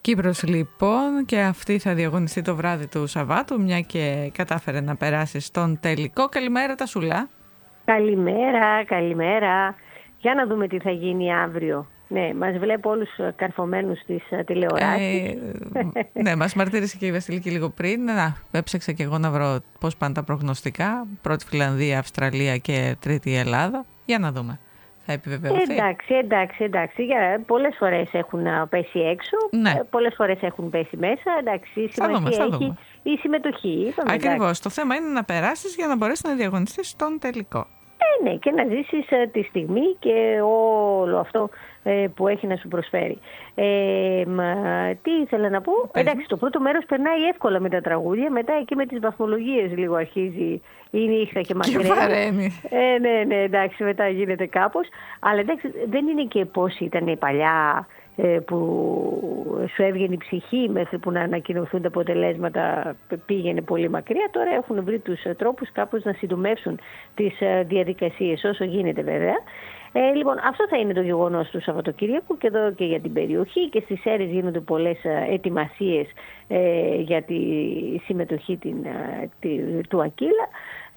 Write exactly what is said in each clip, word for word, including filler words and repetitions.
Κύπρος λοιπόν, και αυτή θα διαγωνιστεί το βράδυ του Σαββάτου, μια και κατάφερε να περάσει στον τελικό. Καλημέρα Τασούλα. Καλημέρα, καλημέρα. Για να δούμε τι θα γίνει αύριο. Ναι, μας βλέπω όλους καρφωμένους στις τηλεοράσεις. Ε, ναι, μας μαρτύρησε και η Βασιλική λίγο πριν. Να, έψαξα και εγώ να βρω πώς πάνε τα προγνωστικά. Πρώτη Φιλανδία, Αυστραλία και τρίτη Ελλάδα. Για να δούμε. Θα επιβεβαιωθεί. Εντάξει, εντάξει, εντάξει. Για, πολλές φορές έχουν πέσει έξω, ναι. πολλές φορές έχουν πέσει μέσα. Εντάξει, η σημασία δούμε, έχει δούμε. η συμμετοχή. Είπαμε, ακριβώς. Εντάξει. Το θέμα είναι να περάσεις για να μπορέσεις να διαγωνιστείς στον τελικό. Ε, ναι, και να ζήσεις ε, τη στιγμή και όλο αυτό ε, που έχει να σου προσφέρει. Ε, μα, τι ήθελα να πω. Πες Εντάξει, μου. το πρώτο μέρος περνάει εύκολα με τα τραγούδια. Μετά εκεί με τις βαθμολογίες λίγο αρχίζει η νύχτα και μακραίνει. Ε, ναι, ναι, εντάξει, μετά γίνεται κάπως. Αλλά εντάξει, δεν είναι και πώς ήταν η παλιά που σου έβγαινε η ψυχή μέχρι που να ανακοινωθούν τα αποτελέσματα, πήγαινε πολύ μακριά. Τώρα έχουν βρει τους τρόπους κάπως να συντομεύσουν τις διαδικασίες όσο γίνεται βέβαια. Ε, λοιπόν, αυτό θα είναι το γεγονός του Σαββατοκύριακου και εδώ και για την περιοχή, και στις Σέρρες γίνονται πολλές ετοιμασίες ε, για τη συμμετοχή την, τη, του Ακύλα.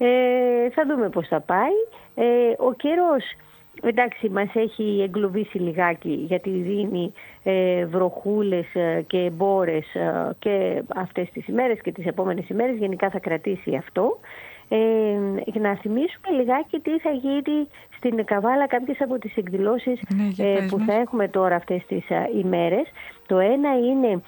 Ε, θα δούμε πώς θα πάει. Ε, ο καιρός, εντάξει, μας έχει εγκλωβίσει λιγάκι, γιατί δίνει ε, βροχούλες και μπόρες ε, και αυτές τις ημέρες και τις επόμενες ημέρες. Γενικά θα κρατήσει αυτό. Ε, για να θυμίσουμε λιγάκι τι θα γίνει στην Καβάλα, κάποιες από τις εκδηλώσεις ναι, ε, που θα έχουμε τώρα αυτές τις α, ημέρες. Το ένα είναι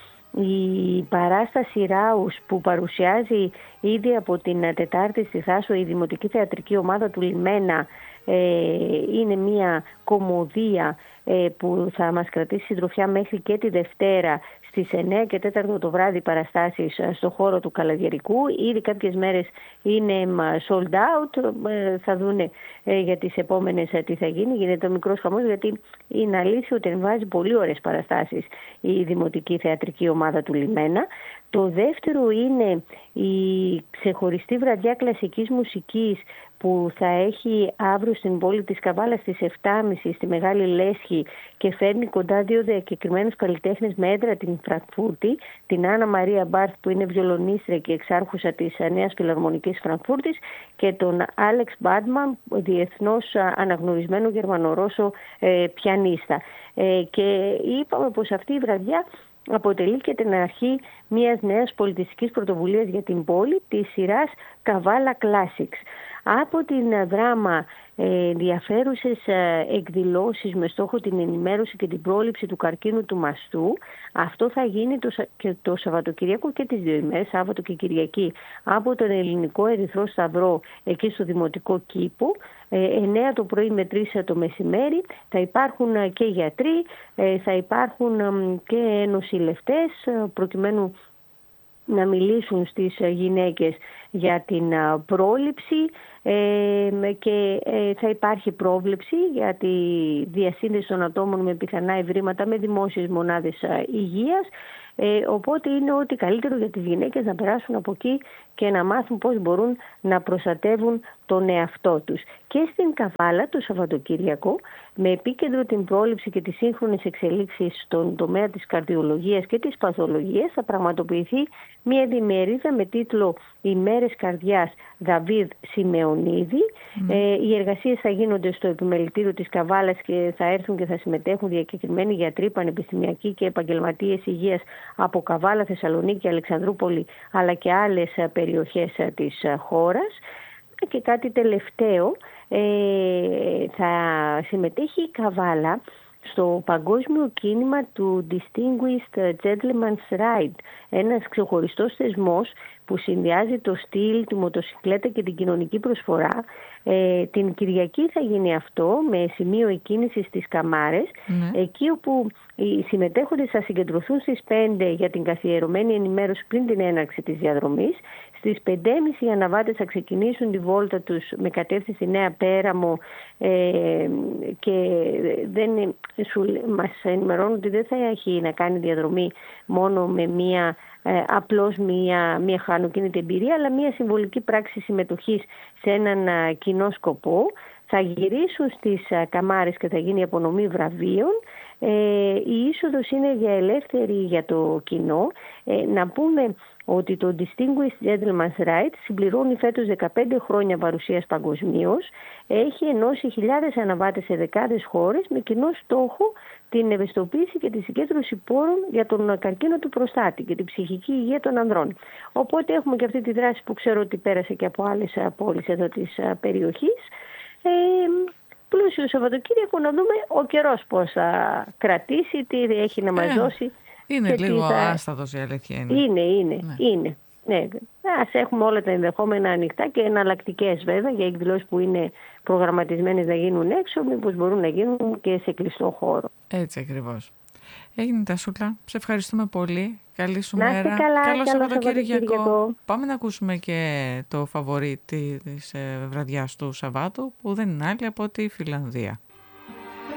η παράσταση Ράους που παρουσιάζει ήδη από την Τετάρτη στη Θάσο η Δημοτική Θεατρική Ομάδα του Λιμένα. Ε, είναι μια κομμωδία ε, που θα μας κρατήσει συντροφιά μέχρι και τη Δευτέρα στις εννέα και τέσσερα το βράδυ παραστάσεις στο χώρο του Καλαδιαρικού. Ήδη κάποιες μέρες είναι sold out. Ε, θα δούνε ε, για τις επόμενες ε, τι θα γίνει. Γίνεται ο μικρός χαμός, γιατί είναι αλήθεια ότι βάζει πολύ ωραίες παραστάσεις η Δημοτική Θεατρική Ομάδα του Λιμένα. Το δεύτερο είναι η ξεχωριστή βραδιά κλασικής μουσικής που θα έχει αύριο στην πόλη της Καβάλας στις επτά και μισή στη Μεγάλη Λέσχη, και φέρνει κοντά δύο διακεκριμένους καλλιτέχνες με έδρα την Φραγκφούρτη, την Άννα Μαρία Μπάρθ που είναι βιολονίστρια και εξάρχουσα της Νέας Φιλαρμονικής Φραγκφούρτης, και τον Άλεξ Μπάντμαν, διεθνώς αναγνωρισμένο Γερμανορώσο ε, πιανίστα. Ε, και είπαμε πως αυτή η βραδιά αποτελεί και την αρχή μιας νέας πολιτιστικής πρωτοβουλίας για την πόλη, της σειράς Καβάλα Classics. Από την δράμα ε, ενδιαφέρουσες ε, εκδηλώσεις με στόχο την ενημέρωση και την πρόληψη του καρκίνου του μαστού. Αυτό θα γίνει το, και το Σαββατοκυριακό και τις δύο ημέρες, Σάββατο και Κυριακή, από τον Ελληνικό Ερυθρό Σταυρό εκεί στο Δημοτικό Κήπο, ε, εννέα το πρωί με τρεις το μεσημέρι. Θα υπάρχουν και γιατροί, ε, θα υπάρχουν και νοσηλευτές, προκειμένου να μιλήσουν στις γυναίκες για την πρόληψη, και θα υπάρχει πρόβλεψη για τη διασύνδεση των ατόμων με πιθανά ευρήματα με δημόσιες μονάδες υγείας. Ε, οπότε είναι ότι καλύτερο για τις γυναίκες να περάσουν από εκεί και να μάθουν πώς μπορούν να προστατεύουν τον εαυτό τους. Και στην Καβάλα το Σαββατοκύριακο, με επίκεντρο την πρόληψη και τις σύγχρονες εξελίξεις στον τομέα της καρδιολογίας και της παθολογίας, θα πραγματοποιηθεί μια διημερίδα με τίτλο «Ημέρες Καρδιάς Δαβίδ Σιμεωνίδη». Mm. Ε, οι εργασίες θα γίνονται στο επιμελητήριο της Καβάλας και θα έρθουν και θα συμμετέχουν διακεκριμένοι γιατροί, πανεπιστημιακοί και επαγγελματίες υγείας από Καβάλα, Θεσσαλονίκη, Αλεξανδρούπολη, αλλά και άλλες περιοχές της χώρας. Και κάτι τελευταίο, ε, θα συμμετέχει η Καβάλα στο παγκόσμιο κίνημα του Distinguished Gentleman's Ride, ένας ξεχωριστός θεσμός που συνδυάζει το στυλ, τη μοτοσυκλέτα και την κοινωνική προσφορά. Ε, την Κυριακή θα γίνει αυτό με σημείο εκκίνησης στις Καμάρες, ναι. Εκεί όπου οι συμμετέχοντες θα συγκεντρωθούν στις πέντε για την καθιερωμένη ενημέρωση πριν την έναρξη της διαδρομής. Στις πέντε και μισή οι αναβάτες θα ξεκινήσουν τη βόλτα τους με κατεύθυνση Νέα Πέραμο, ε, και δεν, σου, μας ενημερώνουν ότι δεν θα έχει να κάνει διαδρομή μόνο με μία Ε, απλώς μια, μια χανοκίνητη εμπειρία, αλλά μια συμβολική πράξη συμμετοχής σε έναν α, κοινό σκοπό. Θα γυρίσουν στις α, Καμάρες και θα γίνει απονομή βραβείων, Ε, η είσοδος είναι για ελεύθερη για το κοινό. Ε, να πούμε ότι το Distinguished Gentleman's Right συμπληρώνει φέτος δεκαπέντε χρόνια παρουσίας παγκοσμίως. Έχει ενώσει χιλιάδες αναβάτες σε δεκάδες χώρες με κοινό στόχο την ευαισθητοποίηση και τη συγκέντρωση πόρων για τον καρκίνο του προστάτη και την ψυχική υγεία των ανδρών. Οπότε έχουμε και αυτή τη δράση που ξέρω ότι πέρασε και από άλλες πόλεις εδώ της περιοχής. Ε, πλούσιο Σαββατοκύριακο, να δούμε ο καιρός πώς θα κρατήσει, τι έχει να μας ε, δώσει. Είναι λίγο θα... άστατος η αλήθεια είναι. Είναι, είναι, ναι. είναι. Ναι. Ας έχουμε όλα τα ενδεχόμενα ανοιχτά και εναλλακτικές βέβαια για εκδηλώσεις που είναι προγραμματισμένες να γίνουν έξω, μήπως μπορούν να γίνουν και σε κλειστό χώρο. Έτσι ακριβώς. Έγινε Τασούλα. Σε ευχαριστούμε πολύ. Καλή σου να μέρα. Καλά, καλό Σαββατοκύριακο. Πάμε να ακούσουμε και το φαβορί της βραδιάς του Σαββάτου που δεν είναι άλλη από τη Φιλανδία.